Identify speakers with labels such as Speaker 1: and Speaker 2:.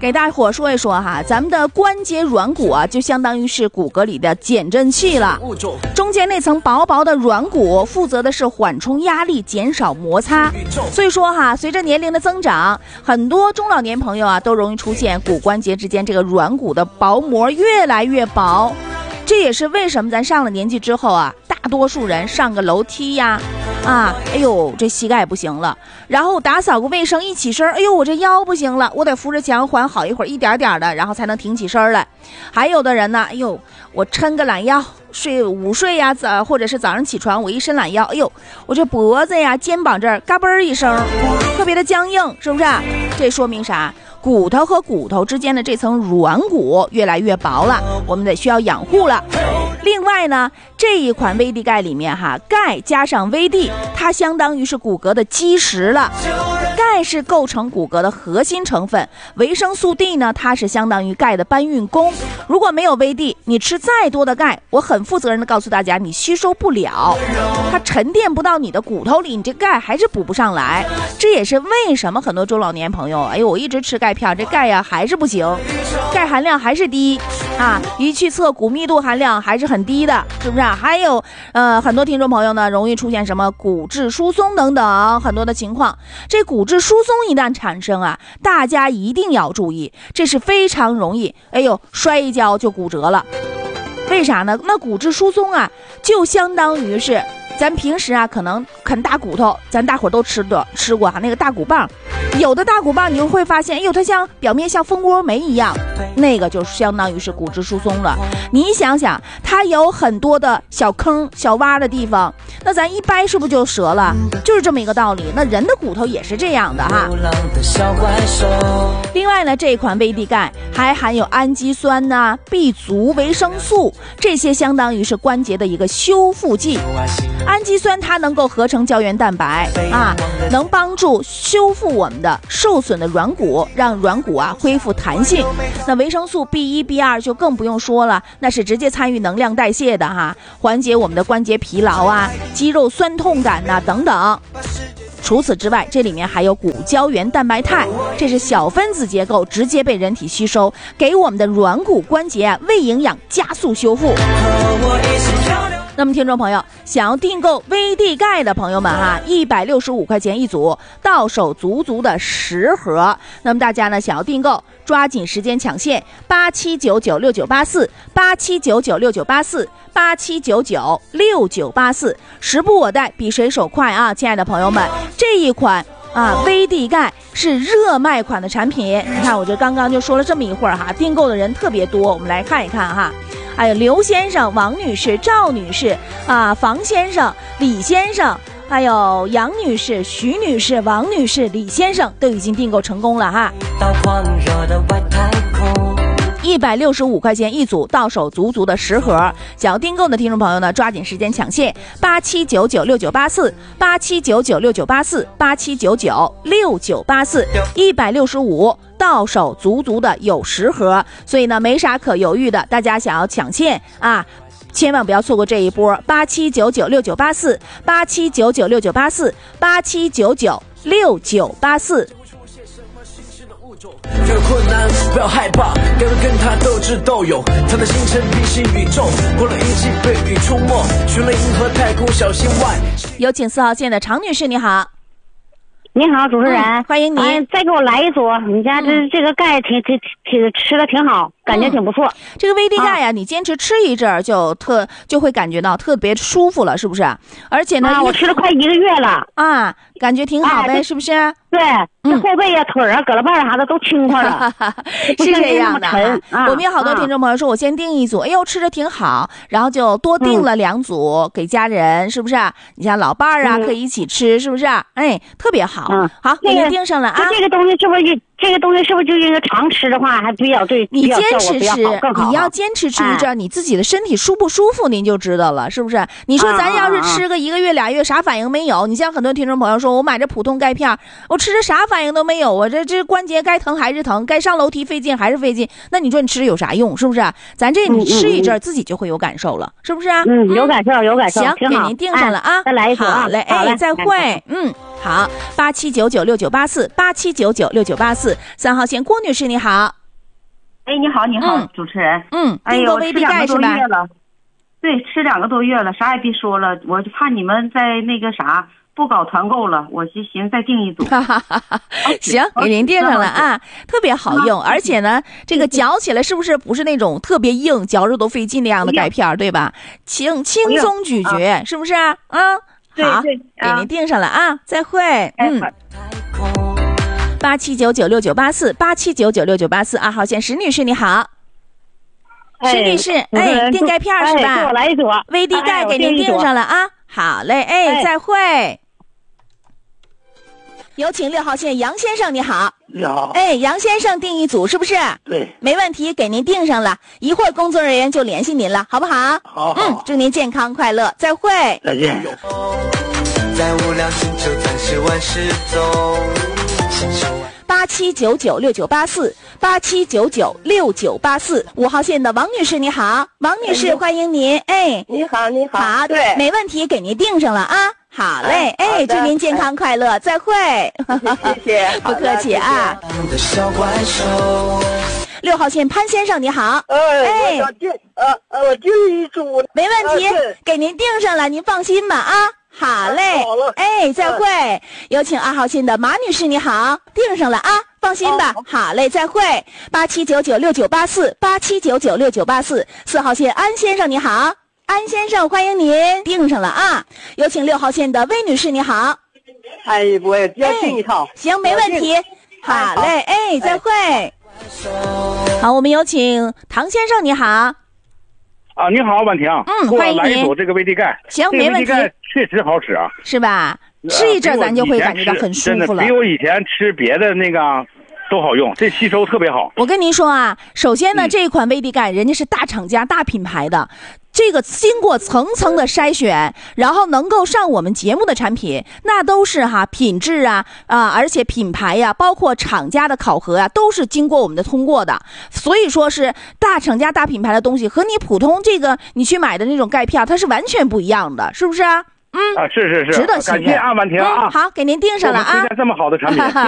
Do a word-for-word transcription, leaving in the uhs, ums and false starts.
Speaker 1: 给大伙说一说哈，咱们的关节软骨啊，就相当于是骨骼里的减震器了。中间那层薄薄的软骨，负责的是缓冲压力，减少摩擦。所以说哈，随着年龄的增长，很多中老年朋友啊，都容易出现骨关节之间这个软骨的薄膜越来越薄。这也是为什么咱上了年纪之后啊，大多数人上个楼梯呀，啊，哎呦，这膝盖不行了。然后打扫个卫生，一起身，哎呦，我这腰不行了，我得扶着墙缓好一会儿，一点点的，然后才能挺起身来。还有的人呢，哎呦，我抻个懒腰，睡午睡呀，早或者是早上起床，我一伸懒腰，哎呦，我这脖子呀、肩膀这儿嘎嘣一声，特别的僵硬，是不是？这说明啥？骨头和骨头之间的这层软骨越来越薄了，我们得需要养护了。另外呢，这一款 V D 钙里面哈，钙加上 V D， 它相当于是骨骼的基石了。钙是构成骨骼的核心成分，维生素 D 呢，它是相当于钙的搬运工。如果没有 V D， 你吃再多的钙，我很负责任的告诉大家，你吸收不了，它沉淀不到你的骨头里，你这钙还是补不上来。这也是为什么很多中老年朋友，哎呦，我一直吃钙片，这钙呀还是不行，钙含量还是低啊，一去测骨密度含量还是很低的，是不是？还有呃，很多听众朋友呢，容易出现什么骨质疏松等等很多的情况。这骨质疏松一旦产生啊，大家一定要注意，这是非常容易，哎呦，摔一跤就骨折了。为啥呢？那骨质疏松啊，就相当于是咱平时啊，可能啃大骨头，咱大伙都吃的吃过哈，那个大骨棒，有的大骨棒你就会发现，哎呦，它像表面像蜂窝煤一样，那个就相当于是骨质疏松了。你想想，它有很多的小坑、小洼的地方，那咱一掰是不是就折了？就是这么一个道理。那人的骨头也是这样的哈。另外呢，这款 V D 钙还含有氨基酸呐、啊、B 族维生素，这些相当于是关节的一个修复剂。氨基酸它能够合成胶原蛋白啊，能帮助修复我们的受损的软骨，让软骨啊恢复弹性。那维生素 B 一 B 二 就更不用说了，那是直接参与能量代谢的哈，缓解我们的关节疲劳啊、肌肉酸痛感呐、啊、等等。除此之外，这里面还有骨胶原蛋白肽，这是小分子结构，直接被人体吸收，给我们的软骨关节啊喂营养，加速修复。那么听众朋友，想要订购 V D 钙的朋友们哈，一百六十五块钱一组，到手足足的十盒。那么大家呢想要订购，抓紧时间抢现，八七九九六九八四，八七九九六九八四，八七九九六九八四，时不我待，比谁手快啊！亲爱的朋友们，这一款啊 V D 钙是热卖款的产品。你看我这刚刚就说了这么一会儿哈，订购的人特别多，我们来看一看哈。还有刘先生、王女士、赵女士啊，房先生、李先生，还有杨女士、徐女士、王女士、李先生都已经订购成功了哈。到狂热的外太空，一百六十五块钱一组，到手足足的十盒。想要订购的听众朋友呢，抓紧时间抢现，八七九九六九八四，八七九九六九八四，八七九九六九八四，一百六十五。到手足足的有十盒，所以呢没啥可犹豫的，大家想要抢现啊，千万不要错过这一波，八七九九六九八四，八七九九六九八四，八七九九六九八四。这个困难不要害怕，该会跟他斗智斗勇，他的星辰平行宇宙，过了一季被雨出没，去了银河太空小心外。有请四号线的常女士，你好。
Speaker 2: 你好，主持人、嗯，
Speaker 1: 欢迎你。
Speaker 2: 哎、再给我来一组，你家这、嗯、这个钙挺挺挺吃的挺好，感觉挺不错。嗯、
Speaker 1: 这个 V D 钙呀、啊，你坚持吃一阵儿就特就会感觉到特别舒服了，是不是？而且呢，
Speaker 2: 啊、我吃了快一个月了
Speaker 1: 啊，感觉挺好呗，哎、是不是？
Speaker 2: 对，这后背呀、腿啊、胳膊瓣啥的都轻快了，
Speaker 1: 是这样的哈、
Speaker 2: 啊。
Speaker 1: 我们有好多听众朋友说，我先订一组，哎呦，吃着挺好，然后就多订了两组、嗯、给家人，是不是？你像老伴儿啊、嗯，可以一起吃，是不是？哎，特别好。嗯，好，给您订上了啊。
Speaker 2: 这个东西是不是这个东西是不是就应该常吃的话，还比较对？
Speaker 1: 你坚持吃，你要坚持吃一阵、
Speaker 2: 哎，
Speaker 1: 你自己的身体舒不舒服，您就知道了，是不是？你说咱要是吃个一个月俩月，啥反应没有？你像很多听众朋友说，我买这普通钙片，我吃着啥反应都没有，我这这关节该疼还是疼，该上楼梯费劲还是费劲。那你说你吃有啥用？是不是？咱这你吃一阵、嗯嗯、自己就会有感受了，是不是？
Speaker 2: 嗯，有感受，有感受。
Speaker 1: 行，给您订上了啊。
Speaker 2: 哎、再来一组啊！
Speaker 1: 好嘞，哎，再会。嗯。好，八七九九六九八四，八七九九六九八四，三号线郭女士你好。
Speaker 3: 哎，你好，你好，
Speaker 1: 嗯、
Speaker 3: 主持人。
Speaker 1: 嗯，
Speaker 3: 哎呦，吃两个多月了。对，吃两个多月了，啥也别说了，我就怕你们在那个啥不搞团购了，我就寻思再订一组。
Speaker 1: 行，给您订上了啊，特别好用，而且呢，这个嚼起来是不是不是那种特别硬、嚼着都费劲那样的钙片，对吧？轻轻松咀嚼，是不是啊？好，给您订上了啊，再会。嗯。八七九九六九八四八七九九六九八四二号线石女士你好，石女士，哎，订钙片是吧？
Speaker 2: 给我来一组
Speaker 1: V D 钙给您订上了啊，好嘞，哎，再会。有请六号线杨先生你好。
Speaker 4: 你好。
Speaker 1: 哎，杨先生订一组是不是？
Speaker 4: 对，
Speaker 1: 没问题，给您订上了，一会儿工作人员就联系您了，好不好？
Speaker 4: 好。
Speaker 1: 嗯，祝您健康快乐，再会。
Speaker 4: 再见。
Speaker 5: 在无聊星球暂时万事走。
Speaker 1: 八七九九六九八四八七九九六九八四五号线的王女士你好，王女士、哎、欢迎您。哎，
Speaker 6: 你好，你好。
Speaker 1: 好，对，没问题，给您订上了啊。好嘞，哎，哎祝您健康快乐，哎、再会。
Speaker 6: 谢谢，
Speaker 1: 不客气啊。六号线潘先生你好。
Speaker 6: 哎，我想订，呃呃，我订一组。
Speaker 1: 没问题，呃、给您订上了，您放心吧啊。好嘞，
Speaker 6: 好了，
Speaker 1: 哎，再会。嗯、有请二号线的马女士，你好，订上了啊，放心吧。好, 好嘞，再会。八七九九六九八四，八七九九六九八四。四号线安先生，你好，安先生，欢迎您，订上了啊。有请六号线的魏女士，你好。
Speaker 6: 哎，我也要订一套。
Speaker 1: 哎、行，没问题。好嘞，哎，再会。哎、好，我们有请唐先生，你好。
Speaker 7: 啊，你好，婉婷。
Speaker 1: 嗯，欢迎您。
Speaker 7: 来一组这个维 D 钙。
Speaker 1: 行，没问题。
Speaker 7: 确实好使啊，
Speaker 1: 是吧？吃一阵咱就会感觉到很舒服了。
Speaker 7: 比我以前吃别的那个都好用，这吸收特别好。
Speaker 1: 我跟您说啊，首先呢，
Speaker 7: 嗯、
Speaker 1: 这一款维 D 钙人家是大厂家、大品牌的。这个经过层层的筛选，然后能够上我们节目的产品，那都是哈品质啊啊，而且品牌呀、啊，包括厂家的考核啊，都是经过我们的通过的。所以说是大厂家、大品牌的东西和你普通这个你去买的那种钙片，它是完全不一样的，是不是啊？嗯
Speaker 7: 啊，是是是，
Speaker 1: 值得信任。
Speaker 7: 感谢啊，婉婷啊、
Speaker 1: 嗯，好，给您订上了啊。
Speaker 7: 推荐这么好的产品。